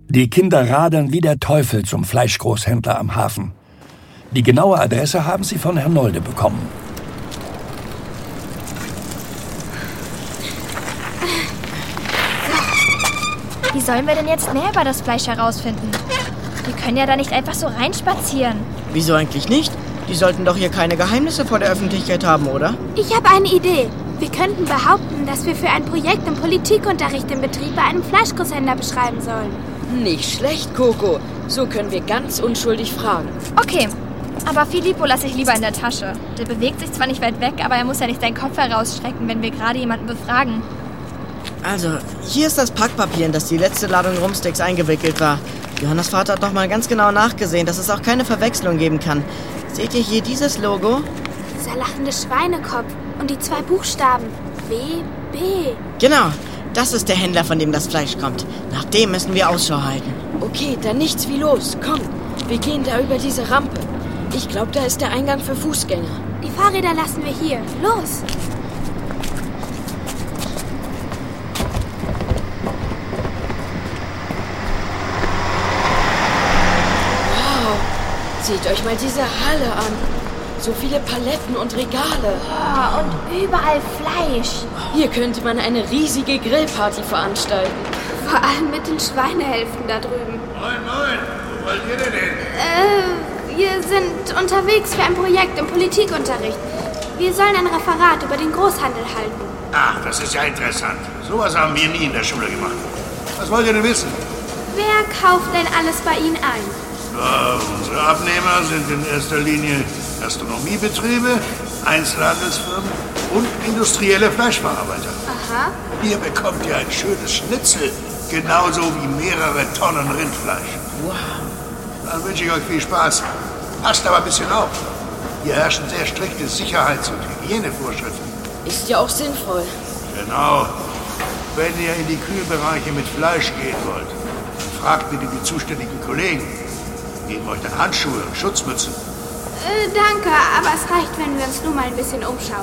Die Kinder radeln wie der Teufel zum Fleischgroßhändler am Hafen. Die genaue Adresse haben sie von Herrn Nolde bekommen. Wie sollen wir denn jetzt mehr über das Fleisch herausfinden? Wir können ja da nicht einfach so reinspazieren. Wieso eigentlich nicht? Die sollten doch hier keine Geheimnisse vor der Öffentlichkeit haben, oder? Ich habe eine Idee. Wir könnten behaupten, dass wir für ein Projekt im Politikunterricht den Betrieb bei einem Fleischgroßhändler beschreiben sollen. Nicht schlecht, Coco. So können wir ganz unschuldig fragen. Okay, aber Filippo lasse ich lieber in der Tasche. Der bewegt sich zwar nicht weit weg, aber er muss ja nicht seinen Kopf herausstrecken, wenn wir gerade jemanden befragen. Also, hier ist das Packpapier, in das die letzte Ladung Rumpsteaks eingewickelt war. Johannas Vater hat noch mal ganz genau nachgesehen, dass es auch keine Verwechslung geben kann. Seht ihr hier dieses Logo? Dieser lachende Schweinekopf und die 2 Buchstaben. BB. Genau, das ist der Händler, von dem das Fleisch kommt. Nach dem müssen wir Ausschau halten. Okay, dann nichts wie los. Komm, wir gehen da über diese Rampe. Ich glaube, da ist der Eingang für Fußgänger. Die Fahrräder lassen wir hier. Los! Seht euch mal diese Halle an. So viele Paletten und Regale. Oh, und überall Fleisch. Hier könnte man eine riesige Grillparty veranstalten. Vor allem mit den Schweinehälften da drüben. Moin, wo wollt ihr denn hin? Wir sind unterwegs für ein Projekt im Politikunterricht. Wir sollen ein Referat über den Großhandel halten. Ach, das ist ja interessant. Sowas haben wir nie in der Schule gemacht. Was wollt ihr denn wissen? Wer kauft denn alles bei Ihnen ein? Unsere Abnehmer sind in erster Linie Gastronomiebetriebe, Einzelhandelsfirmen und industrielle Fleischverarbeiter. Aha. Ihr bekommt ja ein schönes Schnitzel, genauso wie mehrere Tonnen Rindfleisch. Wow. Dann wünsche ich euch viel Spaß. Passt aber ein bisschen auf. Hier herrschen sehr strikte Sicherheits- und Hygienevorschriften. Ist ja auch sinnvoll. Genau. Wenn ihr in die Kühlbereiche mit Fleisch gehen wollt, dann fragt bitte die zuständigen Kollegen. Geben euch dann Handschuhe und Schutzmützen. Danke, aber es reicht, wenn wir uns nur mal ein bisschen umschauen.